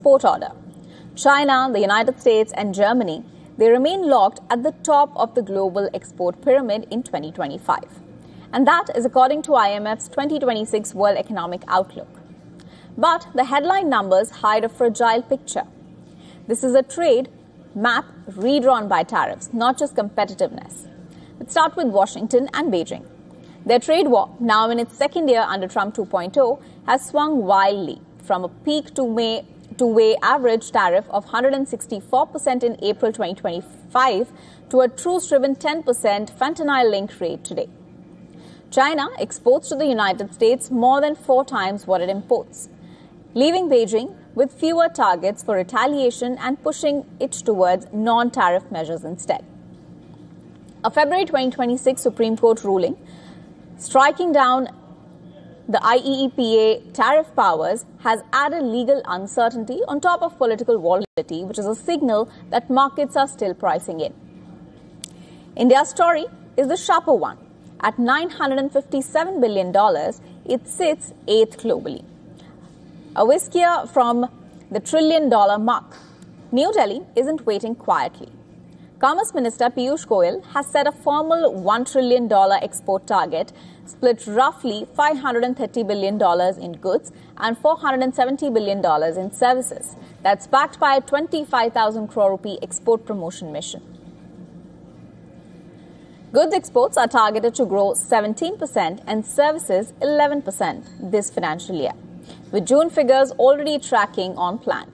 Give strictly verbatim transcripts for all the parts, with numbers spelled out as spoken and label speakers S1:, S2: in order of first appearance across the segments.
S1: export order. China, the United States and Germany, they remain locked at the top of the global export pyramid in twenty twenty-five. And that is according to I M F's twenty twenty-six World Economic Outlook. But the headline numbers hide a fragile picture. This is a trade map redrawn by tariffs, not just competitiveness. Let's start with Washington and Beijing. Their trade war, now in its second year under Trump two point oh, has swung wildly from a peak to May two-way average tariff of one hundred sixty-four percent in April twenty twenty-five to a truce-driven ten percent fentanyl-linked rate today. China exports to the United States more than four times what it imports, leaving Beijing with fewer targets for retaliation and pushing it towards non-tariff measures instead. A February twenty twenty-six Supreme Court ruling striking down the I E E P A tariff powers has added legal uncertainty on top of political volatility, which is a signal that markets are still pricing in. India's story is the sharper one. At nine hundred fifty-seven billion dollars, it sits eighth globally, a whisker from the trillion dollar mark. New Delhi isn't waiting quietly. Commerce Minister Piyush Goyal has set a formal one trillion dollars export target, split roughly five hundred thirty billion dollars in goods and four hundred seventy billion dollars in services. That's backed by a twenty-five thousand crore rupee export promotion mission. Goods exports are targeted to grow seventeen percent and services eleven percent this financial year, with June figures already tracking on plan.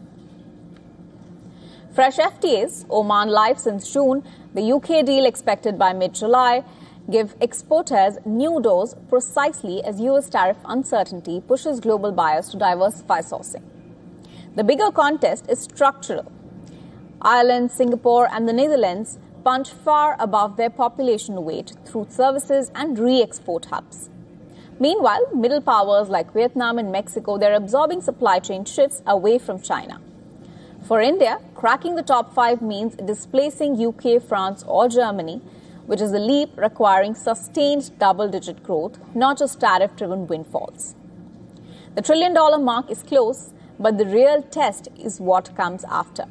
S1: Fresh F T As, Oman live since June, the U K deal expected by mid-July, give exporters new doors precisely as U S tariff uncertainty pushes global buyers to diversify sourcing. The bigger contest is structural. Ireland, Singapore and the Netherlands punch far above their population weight through services and re-export hubs. Meanwhile, middle powers like Vietnam and Mexico, they're absorbing supply chain shifts away from China. For India, cracking the top five means displacing U K, France or Germany, which is a leap requiring sustained double-digit growth, not just tariff-driven windfalls. The trillion-dollar mark is close, but the real test is what comes after.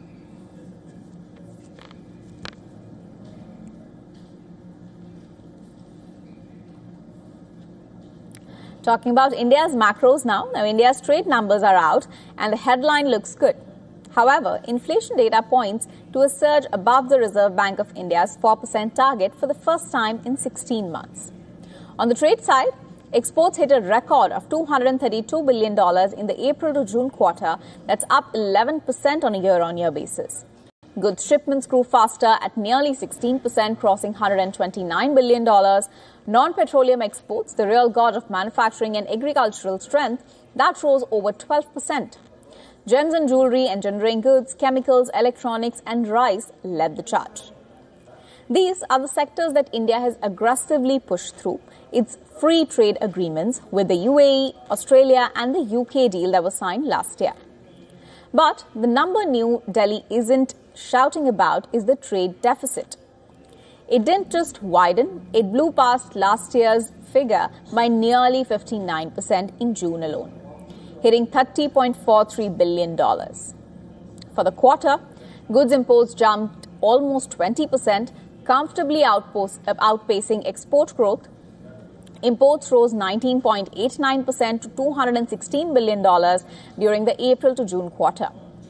S1: Talking about India's macros now, now India's trade numbers are out and the headline looks good. However, inflation data points to a surge above the Reserve Bank of India's four percent target for the first time in sixteen months. On the trade side, exports hit a record of two hundred thirty-two billion dollars in the April to June quarter. That's up eleven percent on a year-on-year basis. Goods shipments grew faster at nearly sixteen percent, crossing one hundred twenty-nine billion dollars. Non-petroleum exports, the real god of manufacturing and agricultural strength, that rose over twelve percent. Gems and jewelry, engineering goods, chemicals, electronics and rice led the charge. These are the sectors that India has aggressively pushed through its free trade agreements with the U A E, Australia and the U K deal that was signed last year. But the number New Delhi isn't shouting about is the trade deficit. It didn't just widen, it blew past last year's figure by nearly fifty-nine percent in June alone, hitting thirty point four three billion dollars. For the quarter, goods imports jumped almost twenty percent, comfortably outpacing export growth. Imports rose nineteen point eight nine percent to two hundred sixteen billion dollars during the April to June quarter.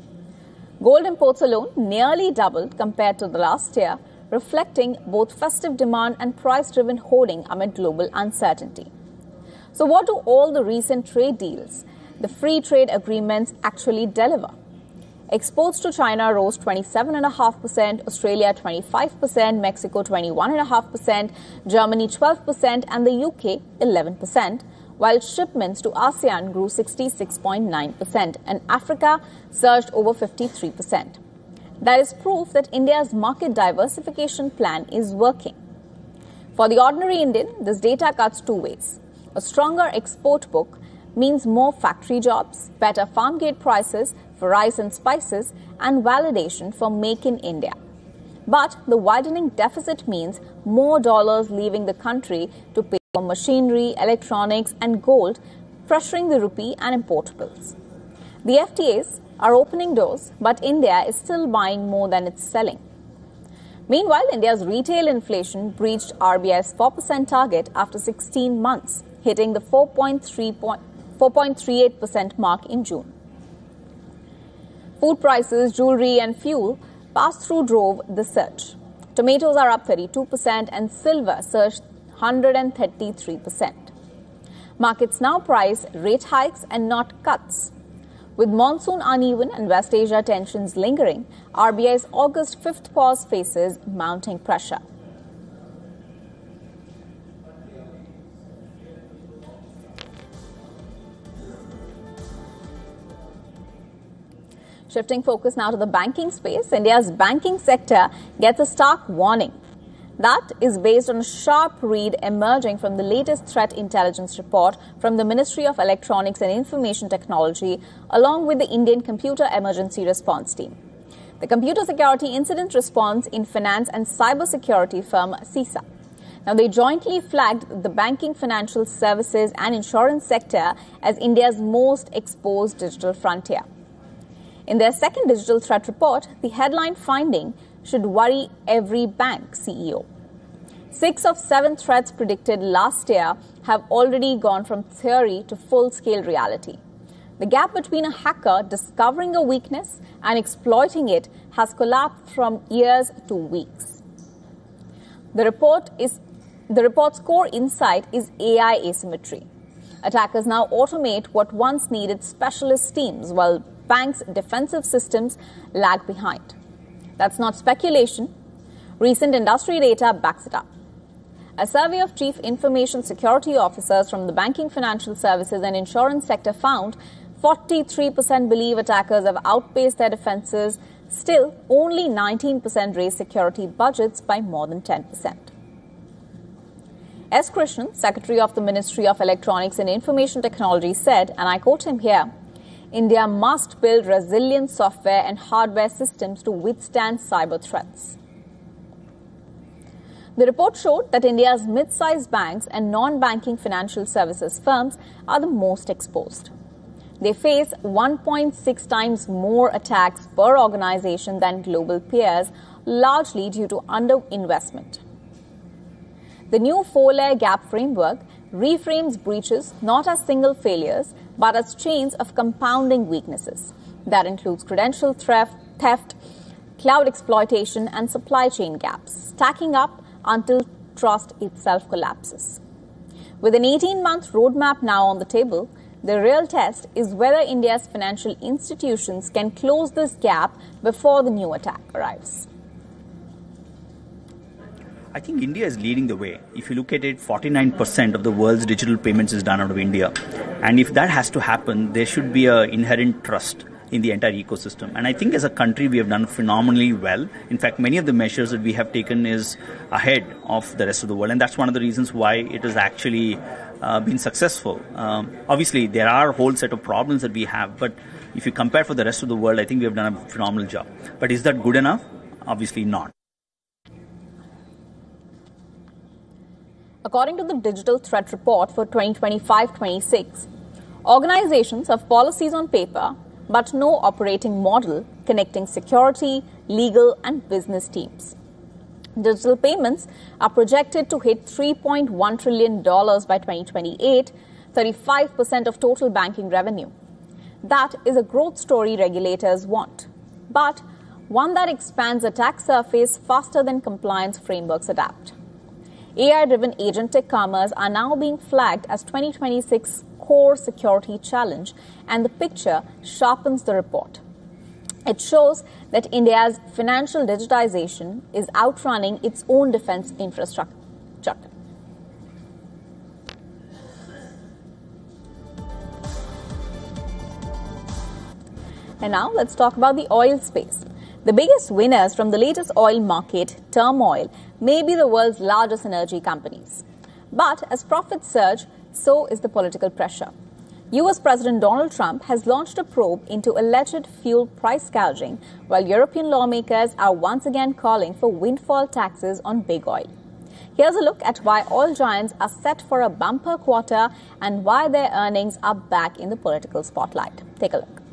S1: Gold imports alone nearly doubled compared to the last year, reflecting both festive demand and price-driven hoarding amid global uncertainty. So what do all the recent trade deals, the free trade agreements, actually deliver? Exports to China rose twenty-seven point five percent, Australia twenty-five percent, Mexico twenty-one point five percent, Germany twelve percent and the U K eleven percent, while shipments to ASEAN grew sixty-six point nine percent and Africa surged over fifty-three percent. That is proof that India's market diversification plan is working. For the ordinary Indian, this data cuts two ways. A stronger export book means more factory jobs, better farm gate prices for rice and spices, and validation for Make in India. But the widening deficit means more dollars leaving the country to pay for machinery, electronics, and gold, pressuring the rupee and importables. The F T As, are opening doors, but India is still buying more than it's selling. Meanwhile, India's retail inflation breached R B I's four percent target after sixteen months, hitting the four point three eight percent mark in June. Food prices, jewelry and fuel pass-through drove the surge. Tomatoes are up thirty-two percent and silver surged one hundred thirty-three percent. Markets now price rate hikes and not cuts. With monsoon uneven and West Asia tensions lingering, R B I's August fifth pause faces mounting pressure. Shifting focus now to the banking space, India's banking sector gets a stark warning. That is based on a sharp read emerging from the latest threat intelligence report from the Ministry of Electronics and Information Technology, along with the Indian Computer Emergency Response Team. The Computer Security Incident Response in Finance and Cybersecurity firm CISA. Now, they jointly flagged the banking, financial services and insurance sector as India's most exposed digital frontier. In their second digital threat report, the headline finding should worry every bank C E O. Six of seven threats predicted last year have already gone from theory to full-scale reality. The gap between a hacker discovering a weakness and exploiting it has collapsed from years to weeks. The report is the report's core insight is A I asymmetry. Attackers now automate what once needed specialist teams, while banks' defensive systems lag behind. That's not speculation. Recent industry data backs it up. A survey of chief information security officers from the banking, financial services and insurance sector found forty-three percent believe attackers have outpaced their defenses. Still, only nineteen percent raised security budgets by more than ten percent. S. Krishnan, Secretary of the Ministry of Electronics and Information Technology, said, and I quote him here, India must build resilient software and hardware systems to withstand cyber threats. The report showed that India's mid-sized banks and non-banking financial services firms are the most exposed. They face one point six times more attacks per organization than global peers, largely due to underinvestment. The new four-layer gap framework reframes breaches not as single failures, but as chains of compounding weaknesses. That includes credential theft, theft, cloud exploitation, and supply chain gaps, stacking up until trust itself collapses. With an eighteen-month roadmap now on the table, the real test is whether India's financial institutions can close this gap before the new attack arrives.
S2: I think India is leading the way. If you look at it, forty-nine percent of the world's digital payments is done out of India. And if that has to happen, there should be an inherent trust in the entire ecosystem. And I think as a country, we have done phenomenally well. In fact, many of the measures that we have taken is ahead of the rest of the world. And that's one of the reasons why it has actually uh, been successful. Um, obviously, there are a whole set of problems that we have. But if you compare for the rest of the world, I think we have done a phenomenal job. But is that good enough? Obviously not.
S1: According to the Digital Threat Report for twenty twenty-five twenty-six, organizations have policies on paper but no operating model connecting security, legal and business teams. Digital payments are projected to hit three point one trillion dollars by twenty twenty-eight, thirty-five percent of total banking revenue. That is a growth story regulators want, but one that expands attack surface faster than compliance frameworks adapt. A I-driven agentic commerce are now being flagged as twenty twenty-six core security challenge, and the picture sharpens the report. It shows that India's financial digitization is outrunning its own defense infrastructure. And now let's talk about the oil space. The biggest winners from the latest oil market turmoil may be the world's largest energy companies. But as profits surge, so is the political pressure. U S President Donald Trump has launched a probe into alleged fuel price gouging, while European lawmakers are once again calling for windfall taxes on big oil. Here's a look at why oil giants are set for a bumper quarter and why their earnings are back in the political spotlight. Take a look.